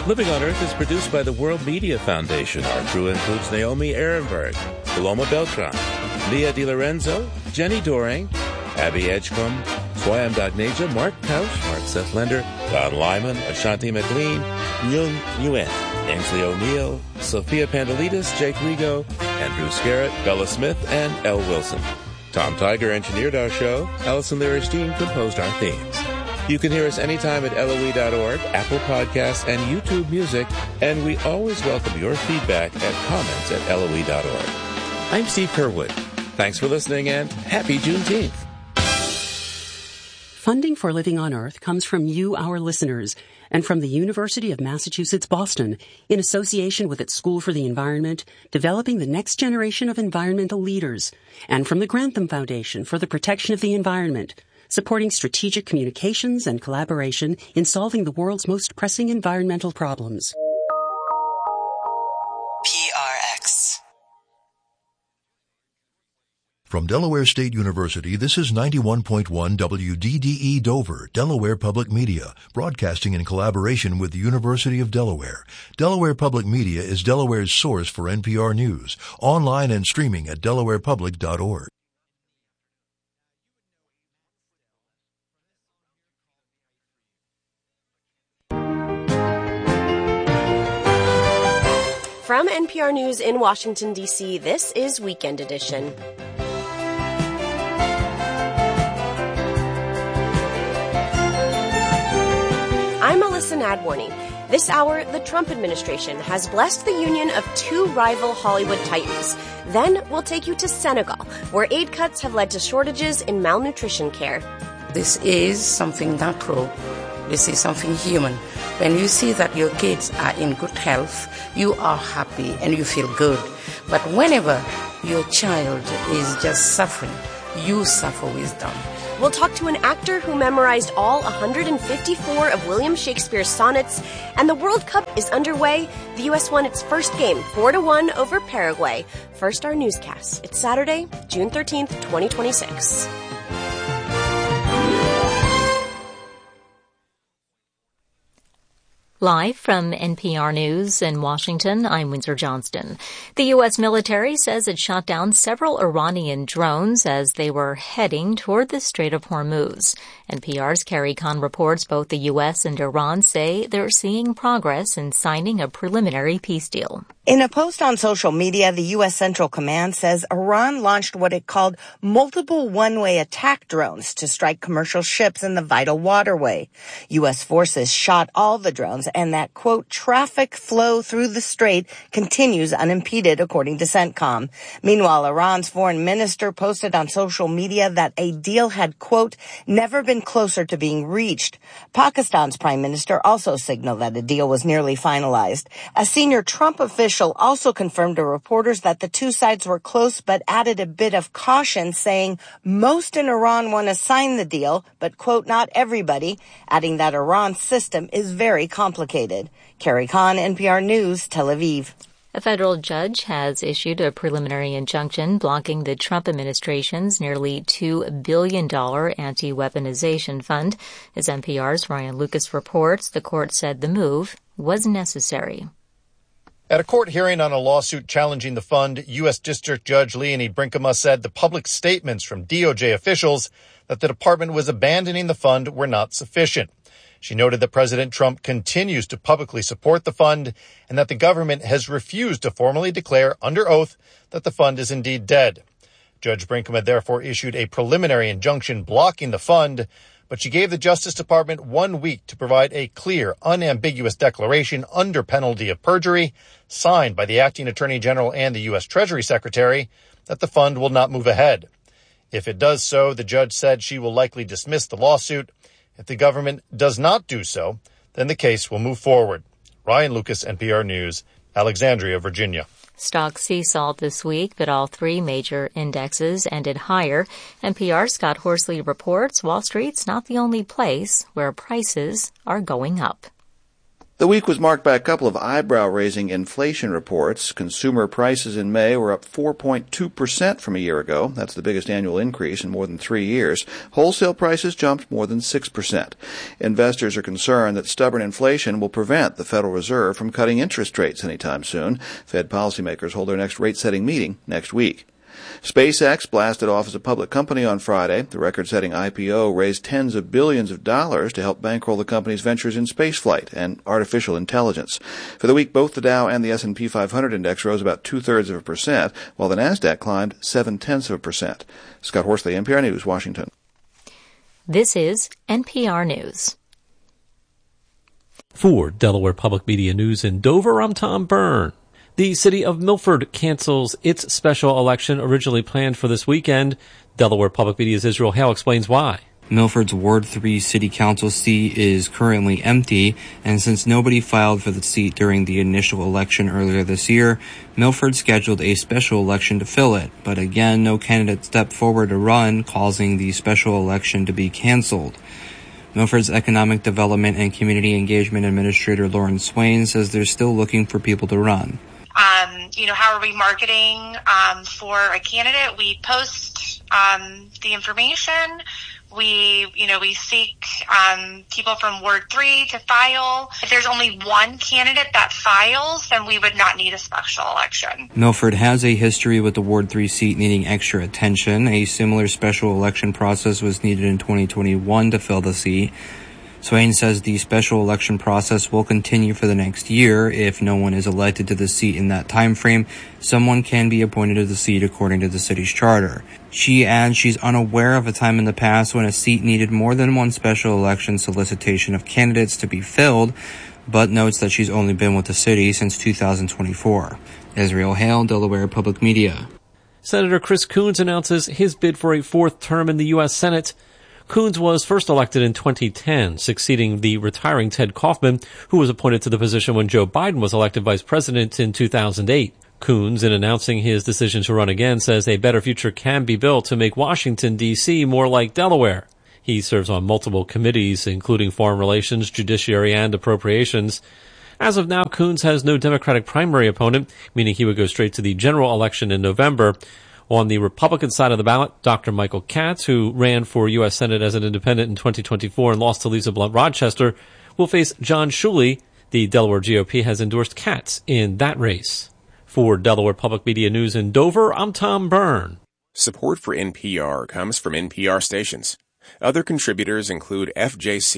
Living on Earth is produced by the World Media Foundation. Our crew includes Naomi Ehrenberg, Paloma Beltran, Leah DiLorenzo, Jenny Doring, Abby Edgecombe, Swayam Dagneja, Mark Pausch, Mark Seth Lender, Don Lyman, Ashanti McLean, Myung Nguyen, Ainsley O'Neill, Sophia Pandelides, Jake Rigo, Andrew Scarrett, Bella Smith, and Elle Wilson. Tom Tiger engineered our show. Allison Lirish-Dean composed our themes. You can hear us anytime at LOE.org, Apple Podcasts, and YouTube Music, and we always welcome your feedback at comments at LOE.org. I'm Steve Curwood. Thanks for listening, and happy Juneteenth. Funding for Living on Earth comes from you, our listeners, and from the University of Massachusetts Boston, in association with its School for the Environment, developing the next generation of environmental leaders, and from the Grantham Foundation for the Protection of the Environment, supporting strategic communications and collaboration in solving the world's most pressing environmental problems. PRX. From Delaware State University, this is 91.1 WDDE Dover, Delaware Public Media, broadcasting in collaboration with the University of Delaware. Delaware Public Media is Delaware's source for NPR News, online and streaming at delawarepublic.org. From NPR News in Washington, D.C., this is Weekend Edition. I'm Melissa Nadworny. This hour, the Trump administration has blessed the union of two rival Hollywood titans. Then we'll take you to Senegal, where aid cuts have led to shortages in malnutrition care. This is something natural. This is something human. When you see that your kids are in good health, you are happy and you feel good. But whenever your child is just suffering, you suffer with them. We'll talk to an actor who memorized all 154 of William Shakespeare's sonnets, and the World Cup is underway. The U.S. won its first game 4-1 over Paraguay. First, our newscast. It's Saturday, June 13th, 2026. Live from NPR News in Washington, I'm Windsor Johnston. The U.S. military says it shot down several Iranian drones as they were heading toward the Strait of Hormuz. NPR's Carrie Kahn reports both the U.S. and Iran say they're seeing progress in signing a preliminary peace deal. In a post on social media, the U.S. Central Command says Iran launched what it called multiple one-way attack drones to strike commercial ships in the vital waterway. U.S. forces shot all the drones and that, quote, traffic flow through the strait continues unimpeded, according to CENTCOM. Meanwhile, Iran's foreign minister posted on social media that a deal had, quote, never been closer to being reached. Pakistan's prime minister also signaled that a deal was nearly finalized. A senior Trump official also confirmed to reporters that the two sides were close, but added a bit of caution, saying most in Iran want to sign the deal, but, quote, not everybody, adding that Iran's system is very complicated. Carrie Kahn, NPR News, Tel Aviv. A federal judge has issued a preliminary injunction blocking the Trump administration's nearly $2 billion anti-weaponization fund. As NPR's Ryan Lucas reports, the court said the move was necessary. At a court hearing on a lawsuit challenging the fund, U.S. District Judge Leonie Brinkema said the public statements from DOJ officials that the department was abandoning the fund were not sufficient. She noted that President Trump continues to publicly support the fund and that the government has refused to formally declare under oath that the fund is indeed dead. Judge Brinkema therefore issued a preliminary injunction blocking the fund, but she gave the Justice Department 1 week to provide a clear, unambiguous declaration under penalty of perjury, signed by the acting Attorney General and the U.S. Treasury Secretary, that the fund will not move ahead. If it does so, the judge said she will likely dismiss the lawsuit. If the government does not do so, then the case will move forward. Ryan Lucas, NPR News, Alexandria, Virginia. Stocks seesawed this week, but all three major indexes ended higher. NPR's Scott Horsley reports Wall Street's not the only place where prices are going up. The week was marked by a couple of eyebrow-raising inflation reports. Consumer prices in May were up 4.2% from a year ago. That's the biggest annual increase in more than 3 years. Wholesale prices jumped more than 6%. Investors are concerned that stubborn inflation will prevent the Federal Reserve from cutting interest rates anytime soon. Fed policymakers hold their next rate-setting meeting next week. SpaceX blasted off as a public company on Friday. The record-setting IPO raised tens of billions of dollars to help bankroll the company's ventures in spaceflight and artificial intelligence. For the week, both the Dow and the S&P 500 index rose about 0.2%, while the Nasdaq climbed 0.7%. Scott Horsley, NPR News, Washington. This is NPR News. For Delaware Public Media News in Dover, I'm Tom Byrne. The city of Milford cancels its special election originally planned for this weekend. Delaware Public Media's Israel Hale explains why. Milford's Ward 3 City Council seat is currently empty, and since nobody filed for the seat during the initial election earlier this year, Milford scheduled a special election to fill it. But again, no candidate stepped forward to run, causing the special election to be canceled. Milford's Economic Development and Community Engagement Administrator Lauren Swain says they're still looking for people to run. How are we marketing for a candidate? We post the information. We seek people from Ward 3 to file. If there's only one candidate that files, then we would not need a special election. Milford has a history with the Ward 3 seat needing extra attention. A similar special election process was needed in 2021 to fill the seat. Swain says the special election process will continue for the next year. If no one is elected to the seat in that time frame, someone can be appointed to the seat according to the city's charter. She adds she's unaware of a time in the past when a seat needed more than one special election solicitation of candidates to be filled, but notes that she's only been with the city since 2024. Israel Hale, Delaware Public Media. Senator Chris Coons announces his bid for a fourth term in the U.S. Senate. Coons was first elected in 2010, succeeding the retiring Ted Kaufman, who was appointed to the position when Joe Biden was elected vice president in 2008. Coons, in announcing his decision to run again, says a better future can be built to make Washington, D.C. more like Delaware. He serves on multiple committees, including Foreign Relations, Judiciary, and Appropriations. As of now, Coons has no Democratic primary opponent, meaning he would go straight to the general election in November. On the Republican side of the ballot, Dr. Michael Katz, who ran for U.S. Senate as an independent in 2024 and lost to Lisa Blunt Rochester, will face John Schuelle. The Delaware GOP has endorsed Katz in that race. For Delaware Public Media News in Dover, I'm Tom Byrne. Support for NPR comes from NPR stations. Other contributors include FJC,